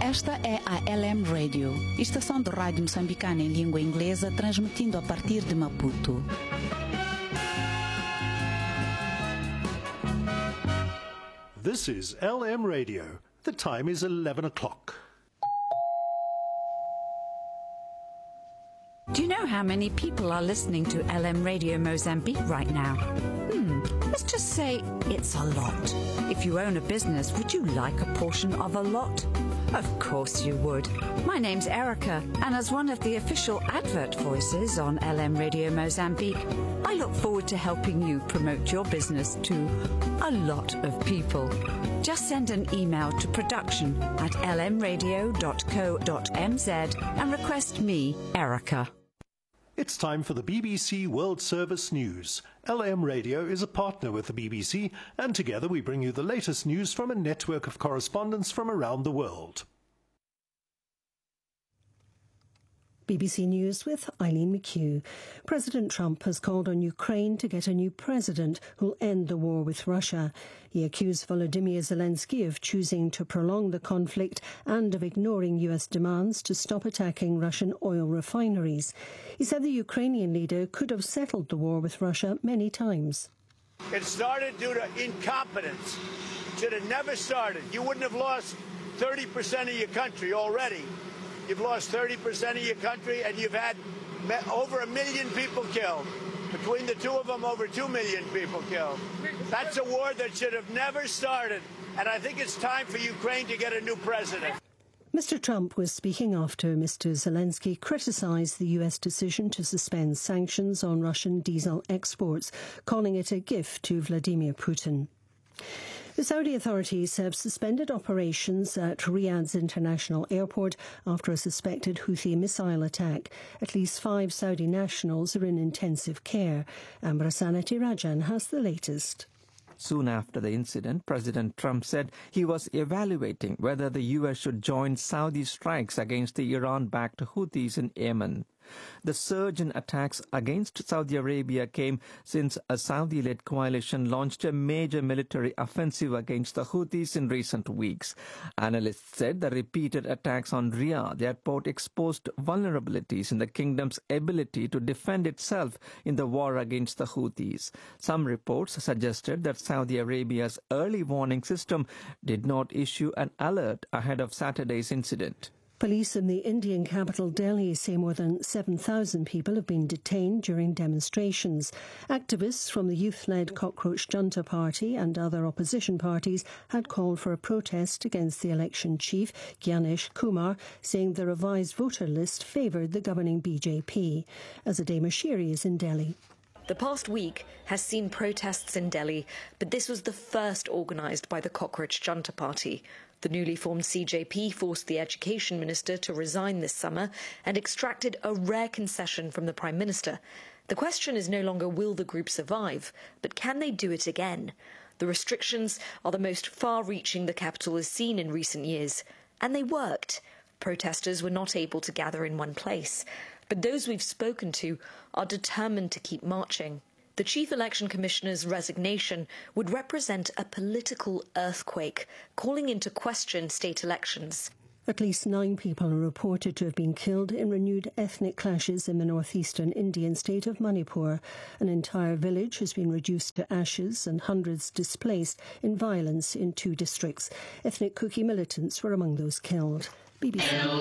Esta é a LM Radio, estação de rádio moçambicana em língua inglesa, transmitindo a partir de Maputo. This is LM Radio. The time is 11 o'clock. Do you know how many people are listening to LM Radio Mozambique right now? Let's just say it's a lot. If you own a business, would you like a portion of a lot? Of course you would. My name's Erica, and as one of the official advert voices on LM Radio Mozambique, I look forward to helping you promote your business to a lot of people. Just send an email to production@lmradio.co.mz and request me, Erica. It's time for the BBC World Service News. LM Radio is a partner with the BBC, and together we bring you the latest news from a network of correspondents from around the world. BBC News with Eileen McHugh. President Trump has called on Ukraine to get a new president who'll end the war with Russia. He accused Volodymyr Zelensky of choosing to prolong the conflict and of ignoring US demands to stop attacking Russian oil refineries. He said the Ukrainian leader could have settled the war with Russia many times. It started due to incompetence. Should have never started. You wouldn't have lost 30% of your country already. You've lost 30% of your country, and you've had over 1 million people killed. Between the two of them, over 2 million people killed. That's a war that should have never started, and I think it's time for Ukraine to get a new president. Mr. Trump was speaking after Mr. Zelensky criticised the US decision to suspend sanctions on Russian diesel exports, calling it a gift to Vladimir Putin. The Saudi authorities have suspended operations at Riyadh's international airport after a suspected Houthi missile attack. At least 5 Saudi nationals are in intensive care. Ambrasanati Rajan has the latest. Soon after the incident, President Trump said he was evaluating whether the U.S. should join Saudi strikes against the Iran-backed Houthis in Yemen. The surge in attacks against Saudi Arabia came since a Saudi-led coalition launched a major military offensive against the Houthis in recent weeks. Analysts said the repeated attacks on Riyadh airport exposed vulnerabilities in the kingdom's ability to defend itself in the war against the Houthis. Some reports suggested that Saudi Arabia's early warning system did not issue an alert ahead of Saturday's incident. Police in the Indian capital Delhi say more than 7,000 people have been detained during demonstrations. Activists from the youth-led Cockroach Junta Party and other opposition parties had called for a protest against the election chief, Gyanesh Kumar, saying the revised voter list favoured the governing BJP. Azadeh Mashiri is in Delhi. The past week has seen protests in Delhi, but this was the first organised by the Cockroach Junta Party. The newly formed CJP forced the Education Minister to resign this summer and extracted a rare concession from the Prime Minister. The question is no longer will the group survive, but can they do it again? The restrictions are the most far-reaching the capital has seen in recent years, and they worked. Protesters were not able to gather in one place, but those we've spoken to are determined to keep marching. The Chief Election Commissioner's resignation would represent a political earthquake, calling into question state elections. At least 9 people are reported to have been killed in renewed ethnic clashes in the northeastern Indian state of Manipur. An entire village has been reduced to ashes and hundreds displaced in violence in 2 districts. Ethnic Kuki militants were among those killed. BBC.